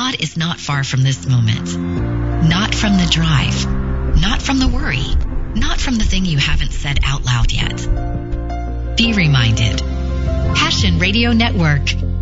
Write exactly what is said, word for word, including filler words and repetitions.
God is not far from this moment. Not from the drive. Not from the worry. Not from the thing you haven't said out loud yet. Be reminded. Passion Radio Network.